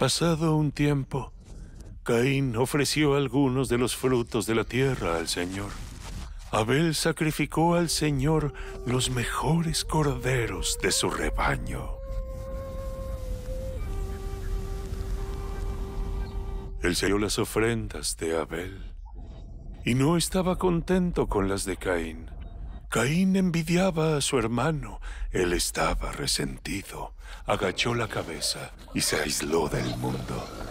Pasado un tiempo, Caín ofreció algunos de los frutos de la tierra al Señor. Abel sacrificó al Señor los mejores corderos de su rebaño. Él selló las ofrendas de Abel y no estaba contento con las de Caín. Caín envidiaba a su hermano. Él estaba resentido. Agachó la cabeza y se aisló del mundo.